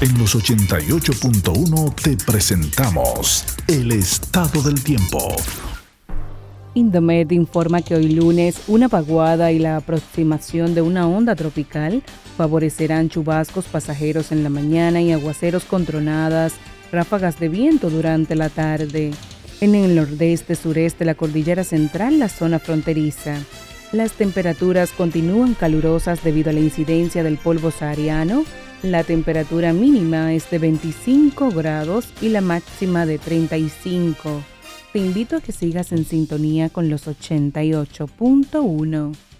En los 88.1 te presentamos el estado del tiempo. Indomet informa que hoy lunes una vaguada y la aproximación de una onda tropical favorecerán chubascos pasajeros en la mañana y aguaceros con tronadas, ráfagas de viento durante la tarde. En el nordeste, sureste, la cordillera central, la zona fronteriza. Las temperaturas continúan calurosas debido a la incidencia del polvo sahariano. La temperatura mínima es de 25 grados y la máxima de 35. Te invito a que sigas en sintonía con los 88.1.